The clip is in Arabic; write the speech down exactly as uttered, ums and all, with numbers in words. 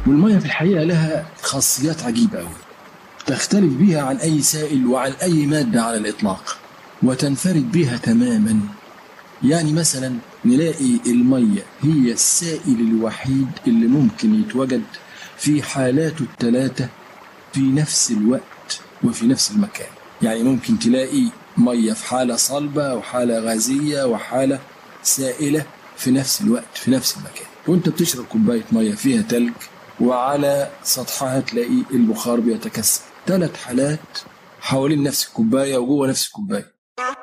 والمية في الحقيقة لها خاصيات عجيبة أوي تختلف بها عن أي سائل وعن أي مادة على الإطلاق، وتنفرد بها تماما. يعني مثلا نلاقي المية هي السائل الوحيد اللي ممكن يتوجد في حالاته الثلاثة في نفس الوقت وفي نفس المكان. يعني ممكن تلاقي مية في حالة صلبة وحالة غازية وحالة سائلة في نفس الوقت في نفس المكان. وانت بتشرب كوباية مية فيها تلج وعلى سطحها تلاقي البخار بيتكثف. ثلاث حالات حوالين نفس الكوباية وجوه نفس الكوباية.